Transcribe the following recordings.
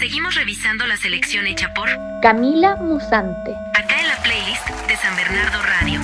Seguimos revisando la selección hecha por Camila Musante. acá en la playlist de San Bernardo Radio.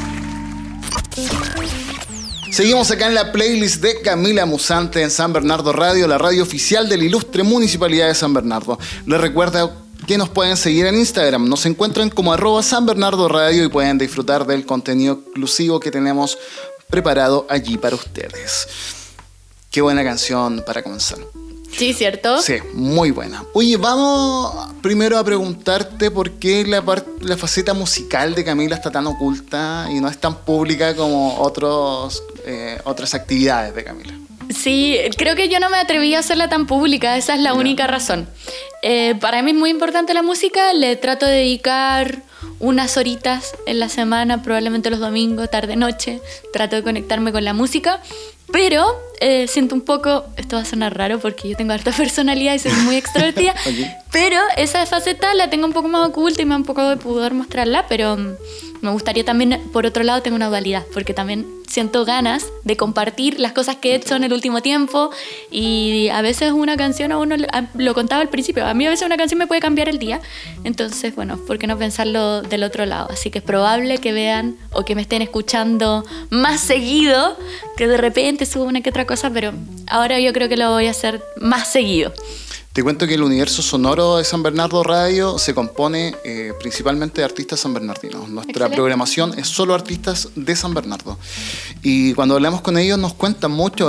Seguimos acá en la playlist de Camila Musante en San Bernardo Radio, la radio oficial de la ilustre Municipalidad de San Bernardo. Les recuerdo que nos pueden seguir en Instagram. Nos encuentran como @San Bernardo Radio y pueden disfrutar del contenido exclusivo que tenemos preparado allí para ustedes. Qué buena canción para comenzar. Sí, ¿cierto? Sí, muy buena. Oye, vamos primero a preguntarte por qué la faceta musical de Camila está tan oculta y no es tan pública como otras actividades de Camila. Sí, creo que yo no me atreví a hacerla tan pública, esa es la única razón. Para mí es muy importante la música, le trato de dedicar unas horitas en la semana, probablemente los domingos, tarde-noche, trato de conectarme con la música, pero siento un poco, esto va a sonar raro porque yo tengo harta personalidad y soy muy extrovertida, Okay. pero esa faceta la tengo un poco más oculta y me da un poco de pudor mostrarla, pero me gustaría también, por otro lado, tengo una dualidad, porque también siento ganas de compartir las cosas que he hecho en el último tiempo y a veces una canción a uno, lo contaba al principio, a mí a veces una canción me puede cambiar el día, entonces, bueno, ¿por qué no pensarlo del otro lado? Así que es probable que vean o que me estén escuchando más seguido, que de repente subo una que otra cosa, pero ahora yo creo que lo voy a hacer más seguido. Te cuento que el universo sonoro de San Bernardo Radio se compone principalmente de artistas sanbernardinos. Nuestra Excelente. programación es solo artistas de San Bernardo. Y cuando hablamos con ellos nos cuentan mucho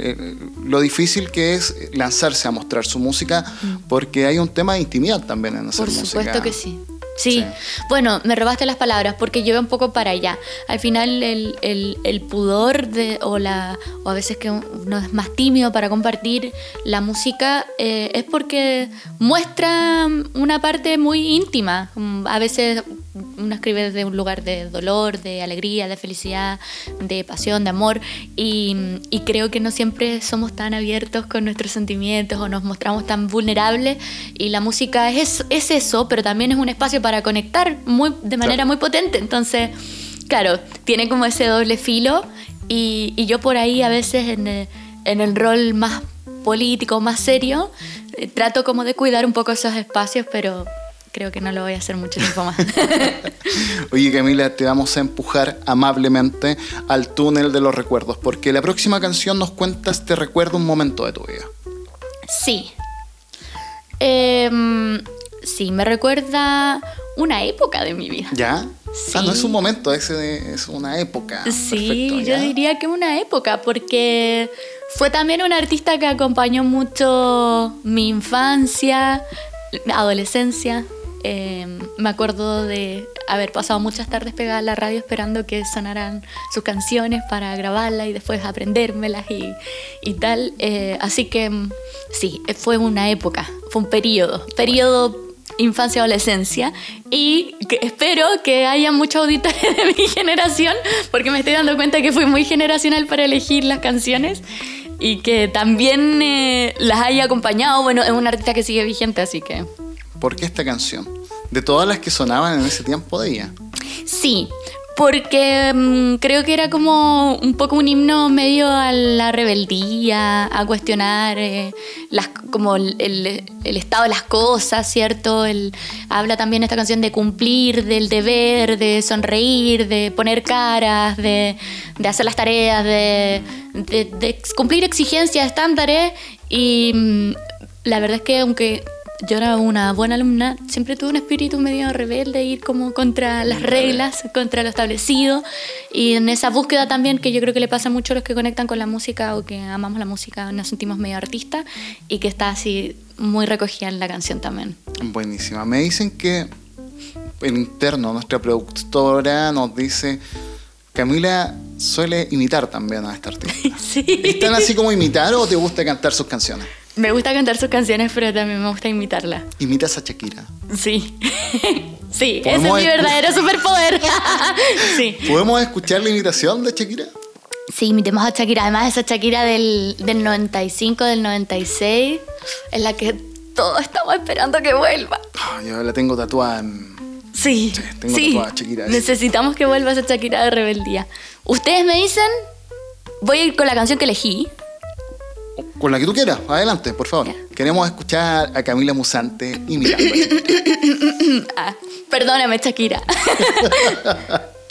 lo difícil que es lanzarse a mostrar su música, porque hay un tema de intimidad también en hacer Por música. supuesto que sí. Sí. Sí. Bueno, me robaste las palabras porque yo voy un poco para allá. Al final el pudor o a veces que uno es más tímido para compartir la música es porque muestra una parte muy íntima. A veces uno escribe desde un lugar de dolor, de alegría, de felicidad, de pasión, de amor y creo que no siempre somos tan abiertos con nuestros sentimientos o nos mostramos tan vulnerables y la música es eso, pero también es un espacio para conectar de manera muy potente. Entonces, claro, tiene como ese doble filo y yo por ahí a veces en el rol más político, más serio, trato como de cuidar un poco esos espacios, pero creo que no lo voy a hacer mucho tiempo más. Oye, Camila, te vamos a empujar amablemente al túnel de los recuerdos, porque la próxima canción nos cuentas te recuerda un momento de tu vida. Sí. Sí, me recuerda una época de mi vida. ¿Ya? Sí. No es un momento, es una época. Sí, Perfecto, yo ¿ya? diría que una época, porque fue también una artista que acompañó mucho mi infancia, adolescencia. Me acuerdo de haber pasado muchas tardes pegada a la radio esperando que sonaran sus canciones para grabarlas y después aprendérmelas y tal. Así que sí, fue una época, fue un periodo infancia-adolescencia y espero que haya muchos auditores de mi generación porque me estoy dando cuenta que fui muy generacional para elegir las canciones y que también las haya acompañado. Bueno, es una artista que sigue vigente, así que... ¿Por qué esta canción? De todas las que sonaban en ese tiempo de ella. Sí, porque creo que era como un poco un himno medio a la rebeldía, a cuestionar como el estado de las cosas, ¿cierto? Habla también esta canción de cumplir, del deber, de sonreír, de poner caras, de hacer las tareas, de cumplir exigencias, estándares. Y la verdad es que aunque yo era una buena alumna, siempre tuve un espíritu medio rebelde, ir como contra las reglas, contra lo establecido. Y en esa búsqueda también, que yo creo que le pasa mucho a los que conectan con la música o que amamos la música, nos sentimos medio artistas y que está así muy recogida en la canción también. Buenísima. Me dicen que en interno nuestra productora nos dice: Camila suele imitar también a esta artista. Sí. ¿Es tan así como imitar o te gusta cantar sus canciones? Me gusta cantar sus canciones, pero también me gusta imitarlas. ¿Imitas a Shakira? Sí. Sí, ese es ¿Podemos mi verdadero superpoder. Sí. ¿Podemos escuchar la imitación de Shakira? Sí, imitemos a Shakira. Además, esa Shakira del 95, del 96, es la que todos estamos esperando que vuelva. Yo la tengo tatuada en... Sí, tengo tatuada a Shakira. Necesitamos que vuelva esa Shakira de rebeldía. Ustedes me dicen, voy a ir con la canción que elegí. Con la que tú quieras, adelante, por favor. Ya. Queremos escuchar a Camila Musante imitándola. Perdóname, Shakira.